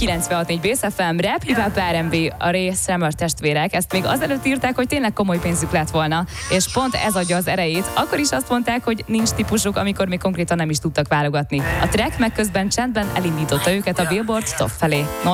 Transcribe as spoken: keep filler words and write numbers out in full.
kilencvenhat négy Bész ef em, Rap, Hip-Hop, er en bé, a Ray Summer testvérek. Ezt még azelőtt írták, hogy tényleg komoly pénzük lett volna, és pont ez adja az erejét. Akkor is azt mondták, hogy nincs típusuk, amikor még konkrétan nem is tudtak válogatni. A track meg közben csendben elindította őket a Billboard top felé.